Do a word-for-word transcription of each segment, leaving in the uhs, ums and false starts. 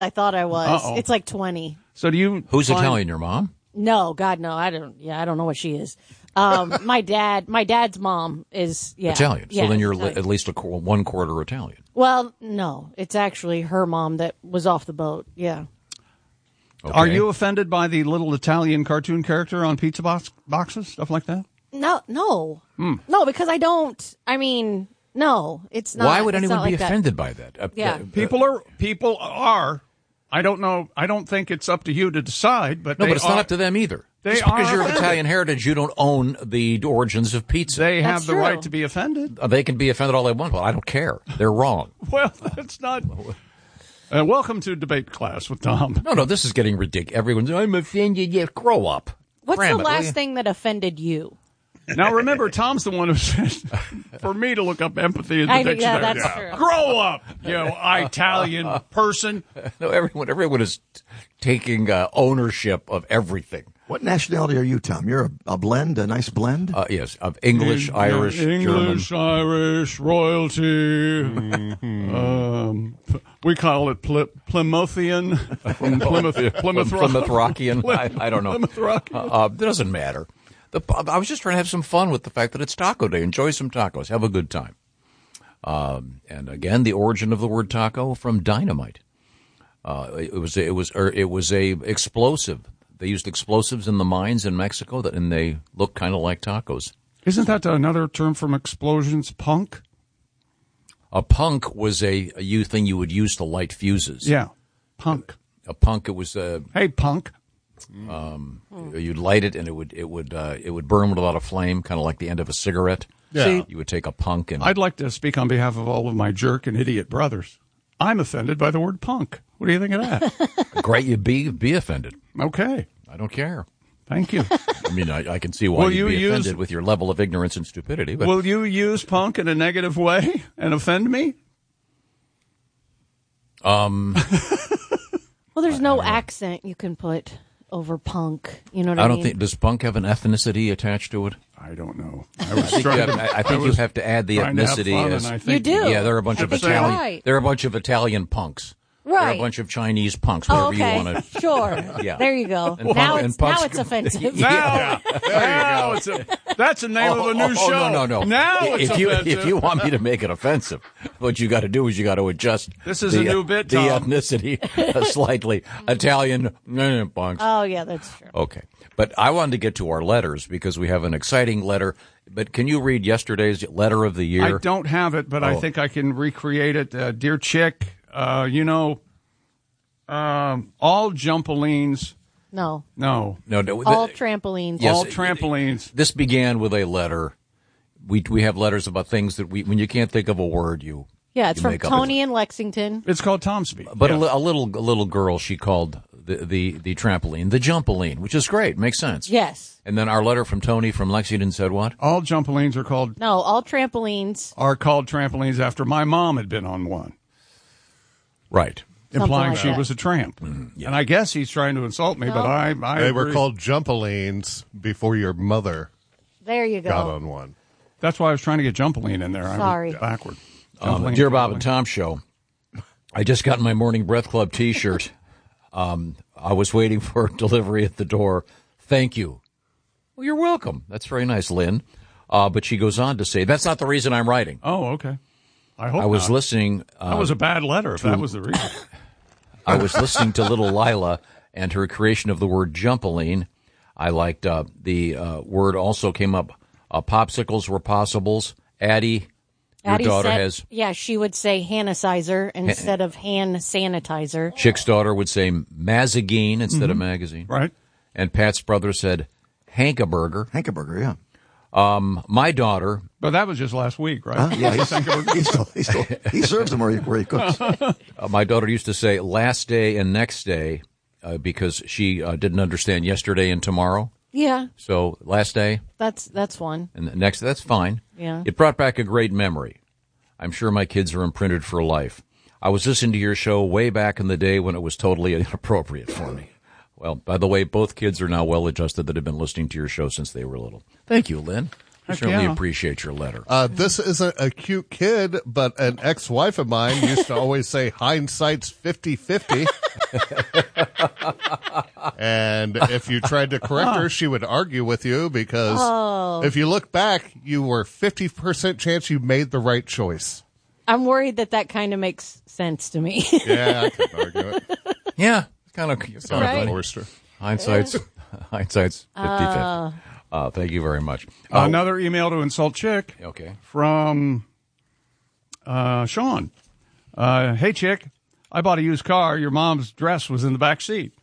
I thought I was. Uh-oh. It's like twenty. So do you? Who's find- Italian? Your mom? No, God, no. I don't. Yeah, I don't know what she is. Um, my dad, my dad's mom is yeah Italian. Yeah, so then you're Italian. at least a qu- one quarter Italian. Well, no, it's actually her mom that was off the boat. Yeah. Okay. Are you offended by the little Italian cartoon character on pizza box boxes, stuff like that? No, no, Hmm. no, because I don't. I mean, no, it's not. Why would it's anyone not be like that. offended by that? Uh, Yeah. uh, People are people are. I don't know. I don't think it's up to you to decide. But No, they but it's are, not up to them either. They Just because are you're of offended. Italian heritage, you don't own the origins of pizza. They have That's the true. right to be offended. Uh, they can be offended all they want. Well, I don't care. They're wrong. Well, that's not. Uh, welcome to debate class with Tom. No, no, this is getting ridiculous. Everyone's, I'm offended. Yeah, grow up. What's Cram the it, will last you? thing that offended you? Now remember, Tom's the one who said for me to look up empathy in the I know- dictionary. yeah, that's true. Grow up, you Italian person. No, everyone, everyone is t- taking uh, ownership of everything. What nationality are you, Tom? You're a, a blend, a nice blend? Uh, yes, of English, Irish, English, German. Irish, royalty. Um, p- we call it Ply- Plymouthian from Plymouth, Plymouth, Plymouth Rock. Rockian. I, I don't know. Plymouth Rock. Uh, uh, it doesn't matter. The, I was just trying to have some fun with the fact that it's Taco Day. Enjoy some tacos. Have a good time. Um, and again, the origin of the word taco from dynamite. Uh, it was it was or it was a explosive. They used explosives in the mines in Mexico, that and they look kind of like tacos. Isn't that another term from explosions? Punk? A punk was a, a you thing you would use to light fuses. Yeah, punk. A punk. It was a. Hey, punk. Um, you'd light it and it would it would uh, it would burn with a lot of flame, kind of like the end of a cigarette. Yeah. See, you would take a punk and I'd like to speak on behalf of all of my jerk and idiot brothers. I'm offended by the word punk. What do you think of that? great. You be be offended. Okay, I don't care. thank you. I mean, I, I can see why Will you'd you be use- offended with your level of ignorance and stupidity. But Will you use punk in a negative way and offend me? um, Well, there's no accent you can put over punk. You know what I, I don't mean? think does punk have an ethnicity attached to it. I don't know. I was I think, you trying have, to- I I think you was have to add the trying to have ethnicity fun, as and I think You do. yeah. There are a bunch I of think you're Italian. right. There are a bunch of Italian punks. There are a Right. bunch of Chinese punks. Oh, Whatever okay. you want to. Sure. Yeah. There you go. And now punk- it's and punks- now it's offensive. Now, now it's a, that's the name of a new oh, show. Oh, no, no, no. Now it's if you offensive. if you want me to make it offensive, what you got to do is you got to adjust. This is the, a new bit, The Tom. ethnicity uh, slightly Italian eh, punks. Oh yeah, that's true. Okay, but I wanted to get to our letters because we have an exciting letter. But can you read yesterday's letter of the year? I don't have it, but I Oh. think I can recreate it. Uh, Dear Chick, uh, you know, um, all jumpolines. No, No, No, no. all th- trampolines. Yes. all trampolines. This began with a letter. We we have letters about things that we when you can't think of a word, you Yeah, it's you from make up. Tony in Lexington. It's called Tom Speak. But Yes. a, li- a little a little girl, she called the, the, the trampoline the jumpoline, which is great, makes sense. Yes. And then our letter from Tony from Lexington said what? all jumpolines are called No, all trampolines. are called trampolines after my mom had been on one, Right. implying like she that. was a tramp. Mm-hmm. And I guess he's trying to insult me, but No. I, I They were agree. called jumpolines before your mother There you go. got on one. That's why I was trying to get jumpoline in there. I Sorry. was backward. Um, Jumpoline, Dear Bob and jumpoline. Tom show, I just got my Morning Breath Club T-shirt. um, I was waiting for delivery at the door. Thank you. Well, you're welcome. That's very nice, Lynn. Uh, but she goes on to say, that's not the reason I'm writing. Oh, okay. I hope I was not. listening. Uh, That was a bad letter, if that was the reason. I was listening to little Lila and her creation of the word jumpoline. I liked uh, the uh, word also came up. Uh, popsicles were possibles. Addie, your Addie daughter said, has. Yeah, she would say Hanisizer instead of hand sanitizer. Chick's daughter would say Mazagine instead of magazine. Right? And Pat's brother said Hankaburger. Hankaburger, yeah. Um, my daughter, But that was just last week, right? Huh? Yeah, he's, he's still, he's still, he serves them where he, where he cooks. uh, my daughter used to say last day and next day uh, because she uh, didn't understand yesterday and tomorrow. Yeah, So last day that's that's one. and the next, that's fine. Yeah. It brought back a great memory. I'm sure my kids are imprinted for life. I was listening to your show way back in the day when it was totally inappropriate for me. Well, by the way, both kids are now well adjusted that have been listening to your show since they were little. Thank you, Lynn. We certainly yeah. appreciate your letter. Uh, this isn't a cute kid, but an ex-wife of mine used to always say hindsight's fifty-fifty. And if you tried to correct her, she would argue with you because Oh. if you look back, you were fifty percent chance you made the right choice. I'm worried that that kind of makes sense to me. Yeah, I could argue it. Yeah, kind of. Sorry, Right. Forrester. Hindsight's hindsight's fifty-fifty. Uh, thank you very much. Uh, Another email to insult chick okay. from uh, Sean. Uh, hey, chick, I bought a used car. Your mom's dress was in the back seat.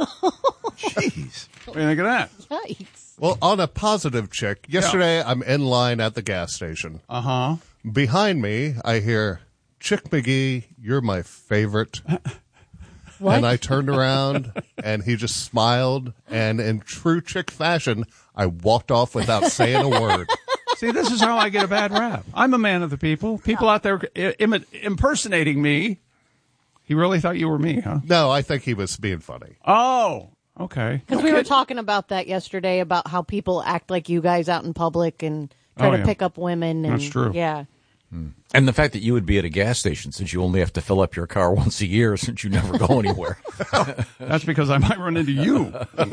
Jeez. What do you think of that? Yikes. Well, on a positive check, yesterday I'm in line at the gas station. Uh huh. Behind me, I hear, Chick McGee, you're my favorite. What? And I turned around, and he just smiled, and in true chick fashion, I walked off without saying a word. See, this is how I get a bad rap. I'm a man of the people. People out there Im- impersonating me. He really thought you were me, huh? No, I think he was being funny. Oh, okay. Because we were talking about that yesterday, about how people act like you guys out in public and try Oh, to yeah. pick up women. And, That's true. Yeah. And the fact that you would be at a gas station since you only have to fill up your car once a year since you never go anywhere. That's because I might run into you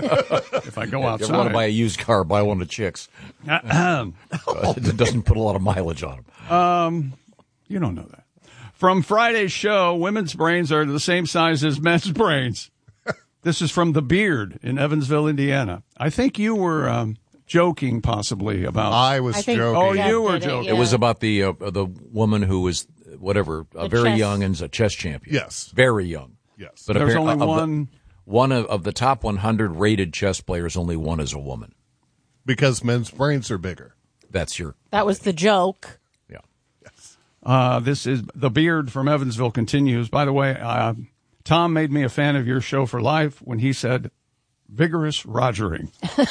if I go If you outside. want to buy a used car, buy one of Chick's. Ahem. Uh, it doesn't put a lot of mileage on them. You don't know that. From Friday's show, women's brains are the same size as men's brains. This is from The Beard in Evansville, Indiana. I think you were um, joking possibly about... I was I think- joking. oh, Jeff you were did it, joking. yeah. It was about the uh, the woman who was, whatever, uh, The very chess- young and is a chess champion. Yes. Very young. Yes. But There's appar- only of the- one... One of, of the top one hundred rated chess players, only one is a woman. Because men's brains are bigger. That's your, That was the joke. yeah. Uh, this is The Beard from Evansville continues. By the way, uh, Tom made me a fan of your show for life when he said, vigorous rogering.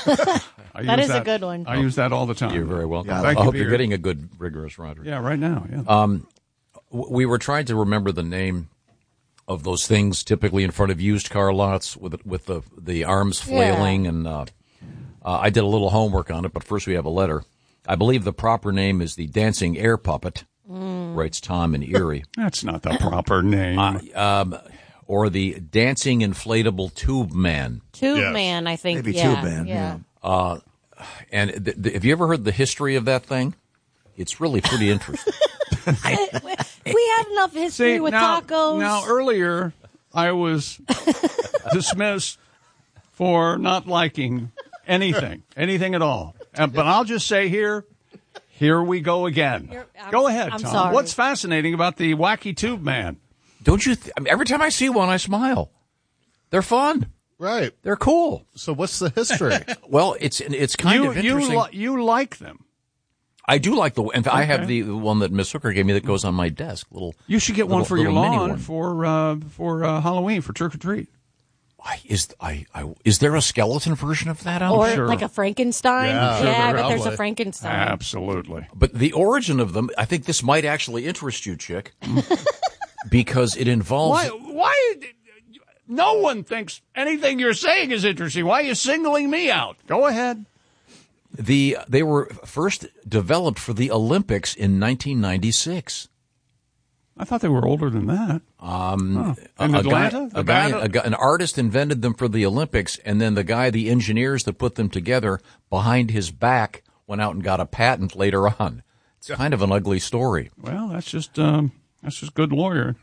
I That use is a good one. I use that all the time. You're very welcome. Yeah, Thank I you, hope you're Beard. getting a good, rigorous Roger. Yeah, right now. Yeah. W- We were trying to remember the name of those things typically in front of used car lots with with the the arms flailing, Yeah. and uh, uh, I did a little homework on it. But first, we have a letter. I believe the proper name is the dancing air puppet. Writes Tom in Erie, That's not the proper name. um, or the dancing inflatable tube man. Tube Yes. man, I think. Maybe yeah, Tube Man, Yeah. And th- th- have you ever heard the history of that thing? It's really pretty interesting. We had enough history See, with now, tacos. now earlier I was dismissed for not liking anything, anything at all. Uh, but I'll just say here, here we go again. Here- I'm- Go ahead, I'm Tom. sorry. What's fascinating about the wacky tube man? Don't you? Th- I mean, every time I see one, I smile. They're fun. Right. They're cool. So what's the history? Well, it's it's kind You of you interesting. li- you like them? I do like the. In fact, I have Okay. the, the one that Miss Hooker gave me that goes on my desk. Little. You should get one little- for your little mini lawn one. for uh, for uh, Halloween for trick or treat. I, is I, I is there a skeleton version of that out or there? sure. like a Frankenstein. Yeah, sure, I there bet there's a probably. Frankenstein. Absolutely. But the origin of them, I think this might actually interest you, Chick, because it involves. Why? Why? No one thinks anything you're saying is interesting. Why are you singling me out? Go ahead. The they were first developed for the Olympics in nineteen ninety-six. I thought they were older than that. Um, in a Atlanta, guy, a guy, a guy, an artist invented them for the Olympics, and then the guy, the engineers that put them together, behind his back, went out and got a patent later on. It's kind of an ugly story. Well, that's just um, that's just good lawyer.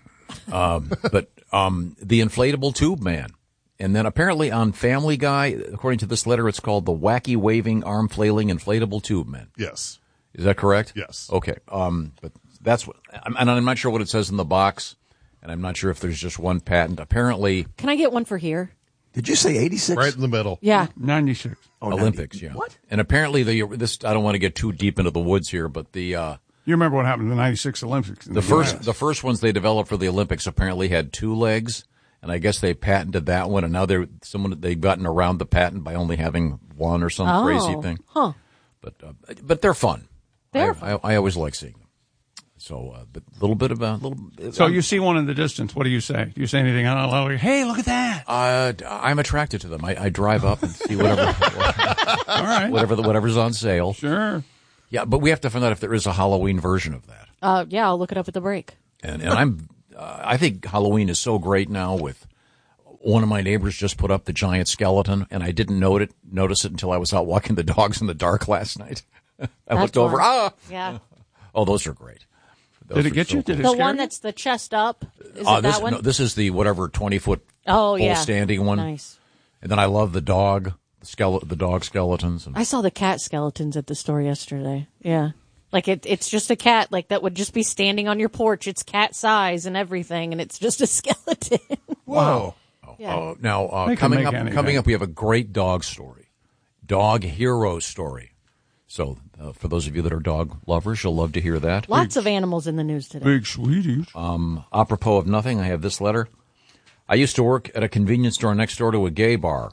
But um, the inflatable tube man. And then apparently on Family Guy, according to this letter, it's called the wacky waving arm flailing inflatable tube man. Yes. Is that correct? Yes. Okay. Um, but that's what, I'm- and I'm not sure what it says in the box, and I'm not sure if there's just one patent. Apparently, Can I get one for here? Did you say eighty-six? Right in the middle. Yeah. ninety-six. Oh, Olympics, ninety. yeah. What? And apparently, the this I don't want to get too deep into the woods here, but the uh, You remember what happened in the ninety-six Olympics? in the first U S? the first ones they developed for the Olympics apparently had two legs, and I guess they patented that one, and now they're someone they've gotten around the patent by only having one or some Oh. crazy thing. Huh. But uh, but they're fun. They're I, I, I always like seeing them. So, uh, but a little bit about little. So you see one in the distance. What do you say? Do you say anything? I don't know. Hey, look at that! Uh, I'm attracted to them. I, I drive up and see whatever All right, whatever the, whatever's on sale. sure. Yeah, but we have to find out if there is a Halloween version of that. Uh, yeah, I'll look it up at the break. And and I'm uh, I think Halloween is so great now. With one of my neighbors just put up the giant skeleton, and I didn't note it, notice it until I was out walking the dogs in the dark last night. I That's looked over. fun. Ah, Yeah. Oh, those are great. Those Did it are get so you? Did cool. it The scare one you? that's the chest up. Is Uh, it this, that one? no, this is the whatever twenty foot oh, full yeah. standing one. Nice. And then I love the dog, the skele- the dog skeletons. And I saw the cat skeletons at the store yesterday. Yeah. Like it, it's just a cat, like that would just be standing on your porch. It's cat size and everything, and it's just a skeleton. Whoa. Yeah. Uh, now, uh, They can coming make up, anything. coming up, we have a great dog story, dog hero story. So, uh, for those of you that are dog lovers, you'll love to hear that. Lots of animals in the news today. Big sweeties. Um, apropos of nothing, I have this letter. I used to work at a convenience store next door to a gay bar.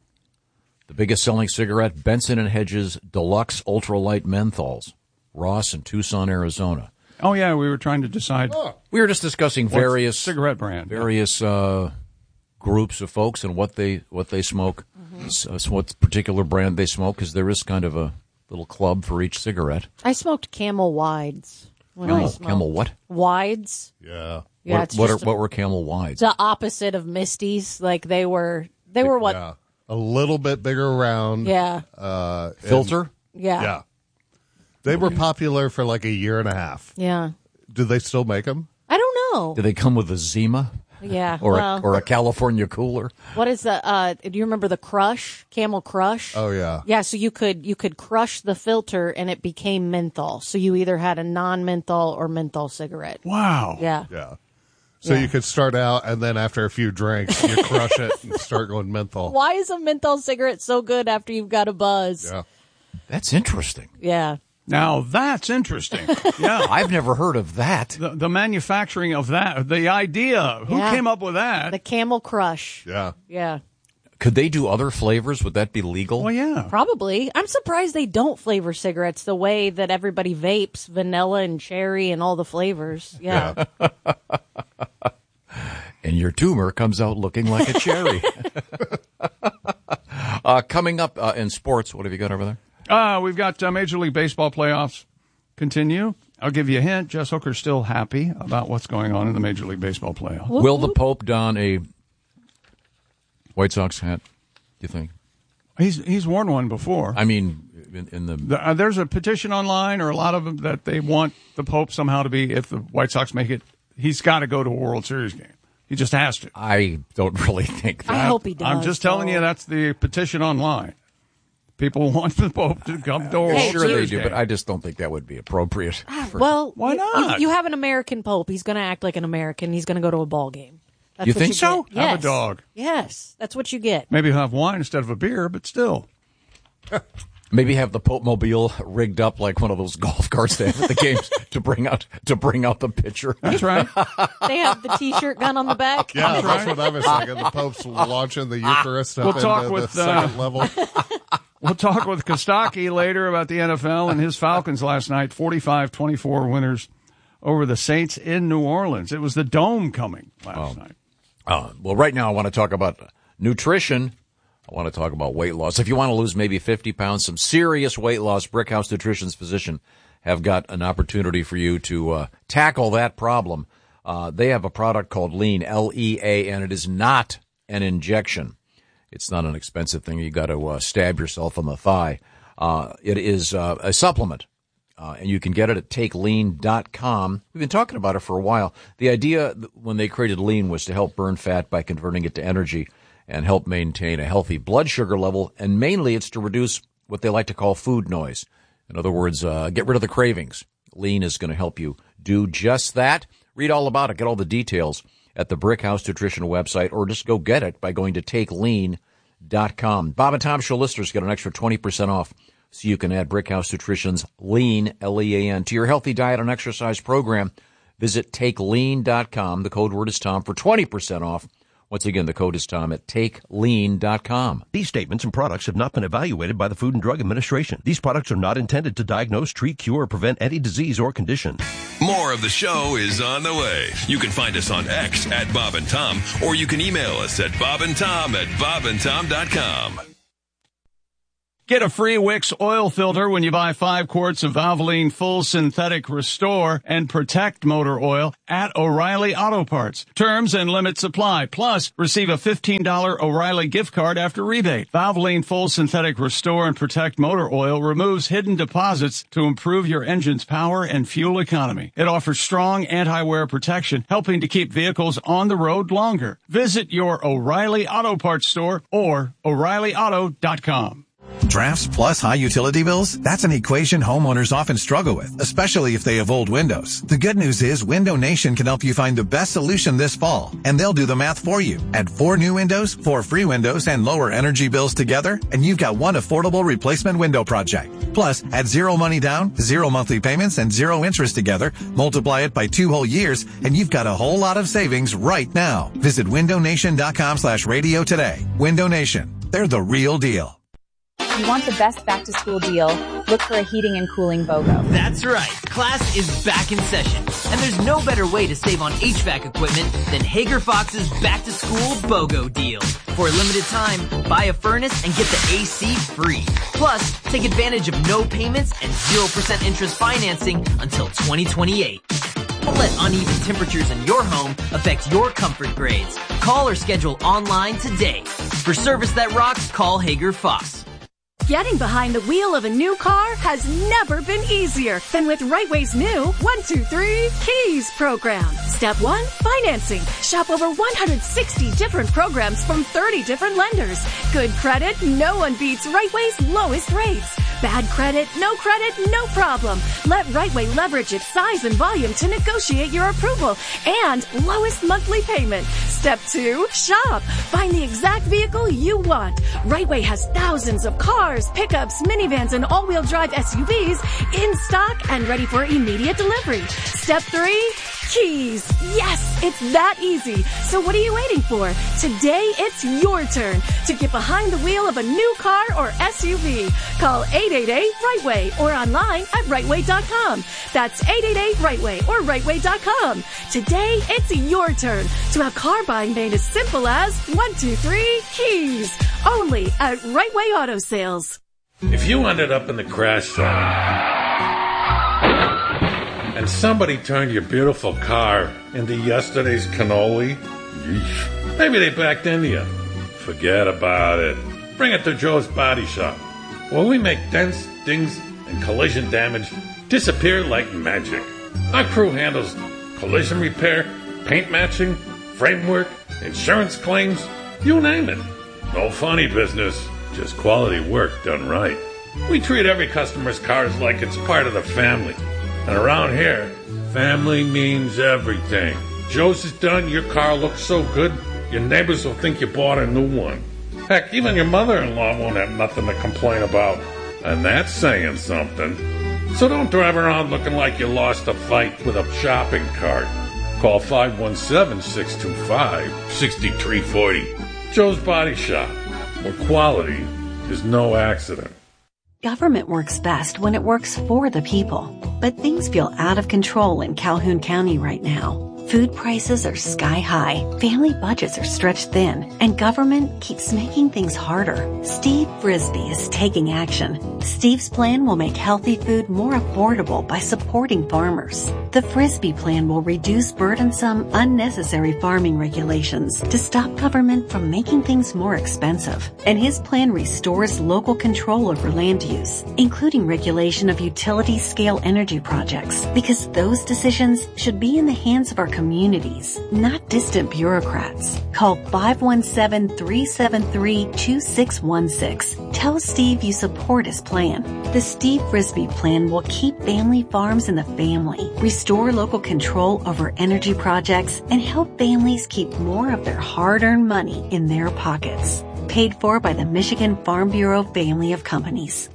The biggest selling cigarette, Benson and Hedges Deluxe Ultralight Menthols, Ross in Tucson, Arizona. Oh, yeah, we were trying to decide We were just discussing various cigarette brand. various uh, groups of folks and what they what they smoke, so, so what particular brand they smoke, because there is kind of a little club for each cigarette. I smoked Camel Wides. When I Camel, smoked. Camel what? Wides. Yeah. Yeah, what it's what, are, just what were Camel Wides? the opposite of Misties. Like they were, they were what? Yeah. A little bit bigger round. Yeah. Uh, and- Filter? Yeah. Yeah. They were popular for like a year and a half. Yeah. Do they still make them? I don't know. Do they come with a Zima? Yeah. Or well, a, or a California cooler? what is the? Uh, do you remember the Crush? Camel Crush. Oh, yeah. Yeah, so you could you could crush the filter and it became menthol. So you either had a non-menthol or menthol cigarette. Wow. Yeah. Yeah. So Yeah. you could start out, and then after a few drinks, you crush it and start going menthol. Why is a menthol cigarette so good after you've got a buzz? Yeah. That's interesting. Yeah. Now, that's interesting. Yeah. I've never heard of that. The, the manufacturing of that, the idea, who Yeah. came up with that? The Camel Crush. Yeah. Yeah. Could they do other flavors? Would that be legal? Well, yeah. Probably. I'm surprised they don't flavor cigarettes the way that everybody vapes, vanilla and cherry and all the flavors. Yeah. And your tumor comes out looking like a cherry. uh, coming up uh, in sports, what have you got over there? Uh, we've got uh, Major League Baseball playoffs continue. I'll give you a hint. Jess Hooker's still happy about what's going on in the Major League Baseball playoffs. Will the Pope don a White Sox hat, do you think? He's he's worn one before. I mean, in, in the... The- uh, there's a petition online, or a lot of them, that they want the Pope somehow to be, if the White Sox make it, he's got to go to a World Series game. He just has to. I don't really think that. I hope he does. I'm just telling though. you, that's the petition online. People want the Pope to come to a World Hey, Sure they Series do, game. but I just don't think that would be appropriate. for- Well, Why you- not? You, you have an American Pope. He's going to act like an American. He's going to go to a ball game. That's You what think so? get. Have a Yes. dog. Yes. That's what you get. Maybe he'll have wine instead of a beer, but still. Maybe have the Pope Mobile rigged up like one of those golf carts they have at the games to bring out to bring out the pitcher. That's right. They have the T-shirt gun on the back. Yeah, that's what I was thinking. The Pope's launching the Eucharist up We'll talk into with, the uh, second level. We'll talk with Kostaki later about the N F L and his Falcons last night, forty-five twenty-four winners over the Saints in New Orleans. It was the Dome coming last night. Uh, well, right now I want to talk about nutrition. I want to talk about weight loss. If you want to lose maybe fifty pounds, some serious weight loss, Brickhouse Nutrition's physician have got an opportunity for you to uh, tackle that problem. Uh, they have a product called Lean, L E A, and it is not an injection. It's not an expensive thing. You got to uh, stab yourself on the thigh. Uh, it is uh, a supplement, uh, and you can get it at take lean dot com. We've been talking about it for a while. The idea when they created Lean was to help burn fat by converting it to energy and help maintain a healthy blood sugar level, and mainly it's to reduce what they like to call food noise. In other words, uh, get rid of the cravings. Lean is going to help you do just that. Read all about it. Get all the details at the Brickhouse Nutrition website, or just go get it by going to take lean dot com. Bob and Tom Show listeners get an extra twenty percent off, so you can add Brickhouse Nutrition's Lean, L E A N, to your healthy diet and exercise program. Visit take lean dot com. The code word is Tom for twenty percent off. Once again, the code is Tom at take lean dot com. These statements and products have not been evaluated by the Food and Drug Administration. These products are not intended to diagnose, treat, cure, or prevent any disease or condition. More of the show is on the way. You can find us on X at Bob and Tom, or you can email us at bob and tom at bob and tom dot com. Get a free Wix oil filter when you buy five quarts of Valvoline Full Synthetic Restore and Protect motor oil at O'Reilly Auto Parts. Terms and limits apply. Plus, receive a fifteen dollars O'Reilly gift card after rebate. Valvoline Full Synthetic Restore and Protect motor oil removes hidden deposits to improve your engine's power and fuel economy. It offers strong anti-wear protection, helping to keep vehicles on the road longer. Visit your O'Reilly Auto Parts store or O'Reilly Auto dot com. Drafts plus high utility bills? That's an equation homeowners often struggle with, especially if they have old windows. The good news is Window Nation can help you find the best solution this fall, and they'll do the math for you. Add four new windows, four free windows, and lower energy bills together, and you've got one affordable replacement window project. Plus, add zero money down, zero monthly payments, and zero interest together, multiply it by two whole years, and you've got a whole lot of savings right now. Visit window nation dot com slash radio today. Window Nation. They're the real deal. If you want the best back-to-school deal, look for a heating and cooling BOGO. That's right. Class is back in session, and there's no better way to save on H V A C equipment than Hager Fox's back-to-school BOGO deal. For a limited time, buy a furnace and get the A C free. Plus, take advantage of no payments and zero percent interest financing until twenty twenty-eight. Don't let uneven temperatures in your home affect your comfort grades. Call or schedule online today. For service that rocks, call Hager Fox. Getting behind the wheel of a new car has never been easier than with Rightway's new one two three Keys program. Step one, financing. Shop over one hundred sixty different programs from thirty different lenders. Good credit, no one beats Rightway's lowest rates. Bad credit, no credit, no problem. Let Rightway leverage its size and volume to negotiate your approval and lowest monthly payment. Step two, shop. Find the exact vehicle you want. Rightway has thousands of cars, pickups, minivans, and all-wheel drive S U Vs in stock and ready for immediate delivery. Step three, Keys. Yes, it's that easy. So what are you waiting for? Today, it's your turn to get behind the wheel of a new car or S U V. Call eight eight eight Rightway or online at Rightway dot com. That's eight eight eight Rightway or Rightway dot com. Today, it's your turn to have car buying made as simple as one two three Keys. Only at Rightway Auto Sales. If you ended up in the crash zone and somebody turned your beautiful car into yesterday's cannoli, yeesh, maybe they backed into you. Forget about it. Bring it to Joe's Body Shop, where we make dents, dings, and collision damage disappear like magic. Our crew handles collision repair, paint matching, framework, insurance claims, you name it. No funny business, just quality work done right. We treat every customer's cars like it's part of the family. And around here, family means everything. Joe's is done, your car looks so good, your neighbors will think you bought a new one. Heck, even your mother-in-law won't have nothing to complain about. And that's saying something. So don't drive around looking like you lost a fight with a shopping cart. Call five one seven, six two five, six three four zero. Joe's Body Shop, where quality is no accident. Government works best when it works for the people. But things feel out of control in Calhoun County right now. Food prices are sky high, family budgets are stretched thin, and government keeps making things harder. Steve Frisbee is taking action. Steve's plan will make healthy food more affordable by supporting farmers. The Frisbee plan will reduce burdensome, unnecessary farming regulations to stop government from making things more expensive. And his plan restores local control over land use, including regulation of utility-scale energy projects, because those decisions should be in the hands of our communities, not distant bureaucrats. Call five one seven, three seven three, two six one six. Tell Steve you support his plan. The Steve Frisbee plan will keep family farms in the family, restore local control over energy projects, and help families keep more of their hard-earned money in their pockets. Paid for by the Michigan Farm Bureau family of companies.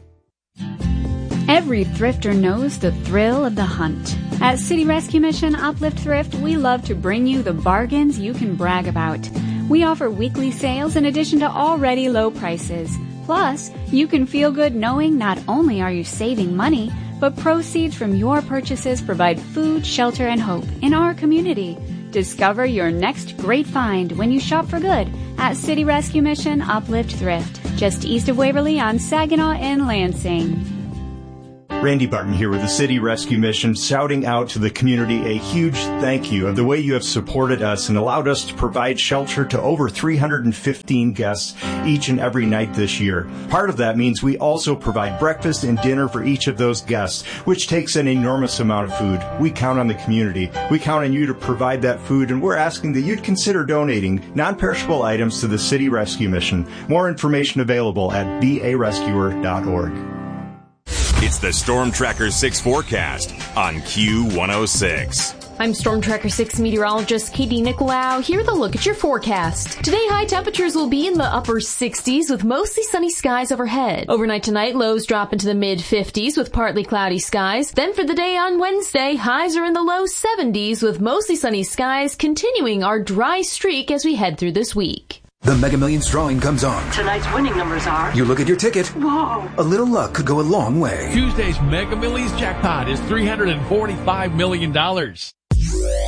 Every thrifter knows the thrill of the hunt. At City Rescue Mission Uplift Thrift, we love to bring you the bargains you can brag about. We offer weekly sales in addition to already low prices. Plus, you can feel good knowing not only are you saving money, but proceeds from your purchases provide food, shelter, and hope in our community. Discover your next great find when you shop for good at City Rescue Mission Uplift Thrift. just east of Waverly on Saginaw and Lansing. Randy Barton here with the City Rescue Mission, shouting out to the community a huge thank you of the way you have supported us and allowed us to provide shelter to over three hundred fifteen guests each and every night this year. Part of that means we also provide breakfast and dinner for each of those guests, which takes an enormous amount of food. We count on the community. We count on you to provide that food, and we're asking that you'd consider donating non-perishable items to the City Rescue Mission. More information available at b a rescuer dot org. It's the Storm Tracker six forecast on Q one oh six. I'm Storm Tracker six meteorologist Katie Nicolau. Here with a look at your forecast. Today, high temperatures will be in the upper sixties with mostly sunny skies overhead. Overnight tonight, lows drop into the mid fifties with partly cloudy skies. Then for the day on Wednesday, highs are in the low seventies with mostly sunny skies, continuing our dry streak as we head through this week. The Mega Millions drawing comes on. Tonight's winning numbers are... You look at your ticket. Whoa. A little luck could go a long way. Tuesday's Mega Millions jackpot is three hundred forty-five million dollars.